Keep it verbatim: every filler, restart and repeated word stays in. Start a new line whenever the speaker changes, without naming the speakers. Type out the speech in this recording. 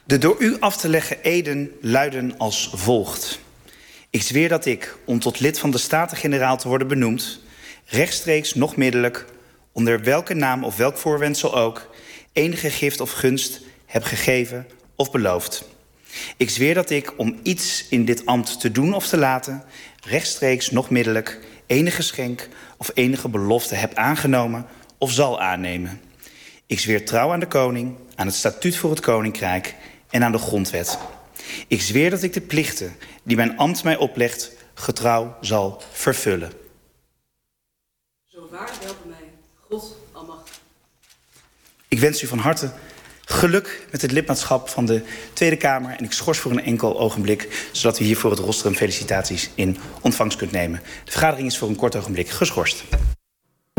De door u af te leggen eden luiden als volgt. Ik zweer dat ik, om tot lid van de Staten-Generaal te worden benoemd, rechtstreeks noch middelijk, onder welke naam of welk voorwendsel ook, enige gift of gunst heb gegeven of beloofd. Ik zweer dat ik, om iets in dit ambt te doen of te laten, rechtstreeks noch middelijk, enige geschenk of enige belofte heb aangenomen of zal aannemen. Ik zweer trouw aan de koning, aan het statuut voor het koninkrijk en aan de grondwet. Ik zweer dat ik de plichten die mijn ambt mij oplegt getrouw zal vervullen.
Zo waar helpen mij God almachtig.
Ik wens u van harte geluk met het lidmaatschap van de Tweede Kamer en ik schors voor een enkel ogenblik, zodat u hier voor het rostrum felicitaties in ontvangst kunt nemen. De vergadering is voor een kort ogenblik geschorst.